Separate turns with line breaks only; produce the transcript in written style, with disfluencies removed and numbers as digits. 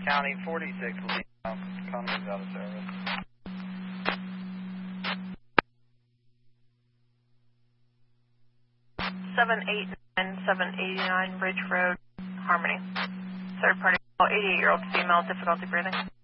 County 46 will be out. Conway's out of service.
789 Bridge Road, Harmony. Third party, 88-year-old female, difficulty breathing.